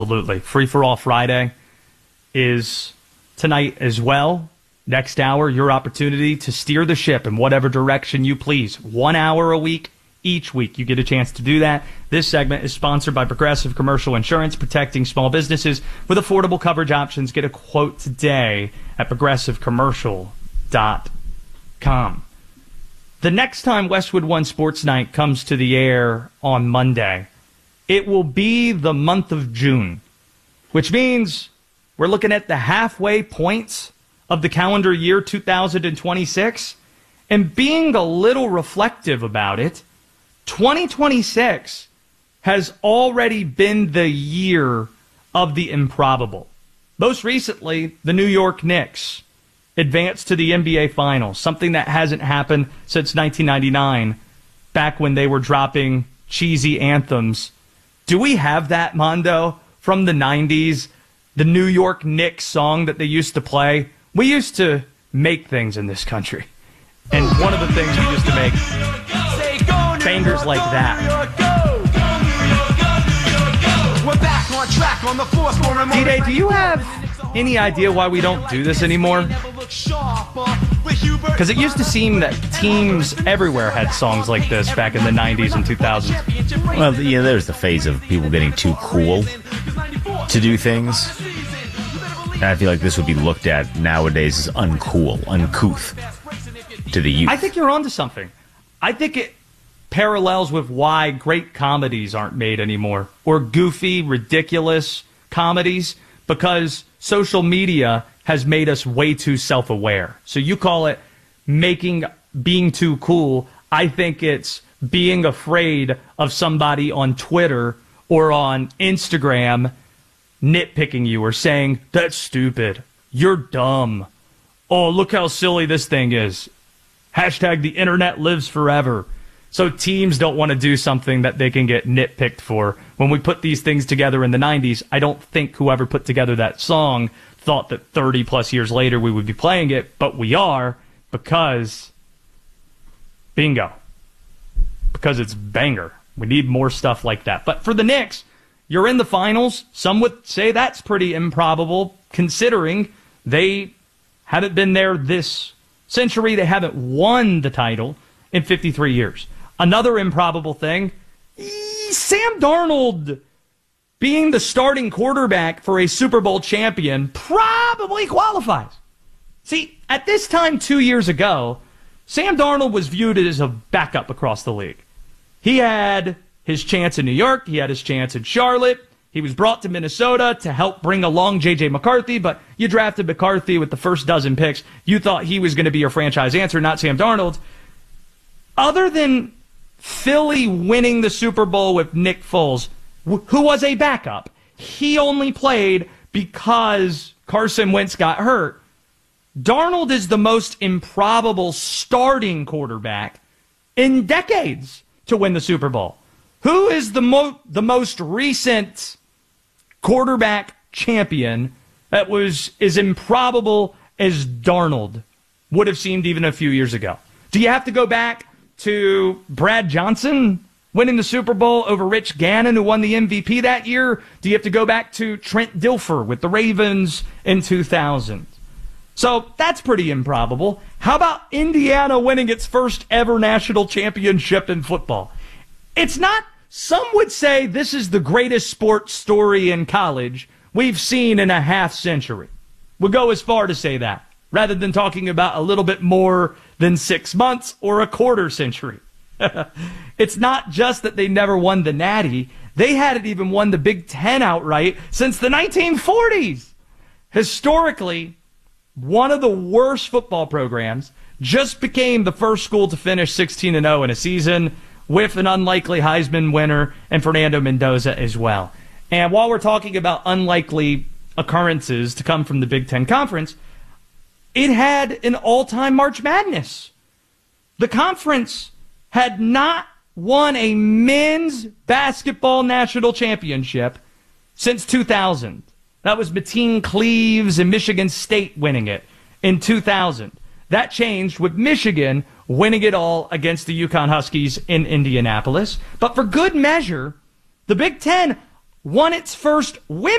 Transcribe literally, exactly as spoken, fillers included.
Absolutely. Free for All Friday is tonight as well. Next hour, your opportunity to steer the ship in whatever direction you please. One hour a week, each week. You get a chance to do that. This segment is sponsored by Progressive Commercial Insurance, protecting small businesses with affordable coverage options. Get a quote today at progressive commercial dot com. The next time Westwood One Sports Night comes to the air on Monday, it will be the month of June, which means we're looking at the halfway points of the calendar year two thousand twenty-six, and being a little reflective about it, twenty twenty-six has already been the year of the improbable. Most recently, the New York Knicks advanced to the N B A Finals, something that hasn't happened since nineteen ninety-nine, back when they were dropping cheesy anthems. Do we have that, Mondo, from the nineties? The New York Knicks song that they used to play? We used to make things in this country. And one of the things we used to make, bangers like that. D-Day, do you have any idea why we don't do this anymore? Because it used to seem that teams everywhere had songs like this back in the nineties and two thousands. Well, yeah, there's the phase of people getting too cool to do things. And I feel like this would be looked at nowadays as uncool, uncouth to the youth. I think you're onto something. I think it parallels with why great comedies aren't made anymore, or goofy, ridiculous comedies, because social media has made us way too self-aware. So you call it making being too cool. I think it's being afraid of somebody on Twitter or on Instagram nitpicking you or saying, that's stupid, you're dumb, oh, look how silly this thing is. Hashtag the internet lives forever. So teams don't want to do something that they can get nitpicked for. When we put these things together in the nineties, I don't think whoever put together that song thought that thirty plus years later we would be playing it, but we are, because bingo. Because it's banger. We need more stuff like that. But for the Knicks, you're in the finals. Some would say that's pretty improbable, considering they haven't been there this century. They haven't won the title in fifty-three years. Another improbable thing, Sam Darnold being the starting quarterback for a Super Bowl champion probably qualifies. See, at this time two years ago, Sam Darnold was viewed as a backup across the league. He had his chance in New York. He had his chance in Charlotte. He was brought to Minnesota to help bring along J J McCarthy, but you drafted McCarthy with the first dozen picks. You thought he was going to be your franchise answer, not Sam Darnold. Other than Philly winning the Super Bowl with Nick Foles, who was a backup, he only played because Carson Wentz got hurt. Darnold is the most improbable starting quarterback in decades to win the Super Bowl. Who is the, mo- the most recent quarterback champion that was as improbable as Darnold would have seemed even a few years ago? Do you have to go back to Brad Johnson winning the Super Bowl over Rich Gannon, who won the M V P that year? Do you have to go back to Trent Dilfer with the Ravens in two thousand? So that's pretty improbable. How about Indiana winning its first ever national championship in football? It's not, some would say this is the greatest sports story in college we've seen in a half century. We'll go as far to say that, rather than talking about a little bit more than six months or a quarter century. It's not just that they never won the Natty. They hadn't even won the Big Ten outright since the nineteen forties. Historically, one of the worst football programs just became the first school to finish sixteen and oh in a season, with an unlikely Heisman winner and Fernando Mendoza as well. And while we're talking about unlikely occurrences to come from the Big Ten Conference, it had an all-time March Madness. The conference had not won a men's basketball national championship since two thousand. That was Mateen Cleaves and Michigan State winning it in two thousand. That changed with Michigan winning it all against the UConn Huskies in Indianapolis. But for good measure, the Big Ten won its first women's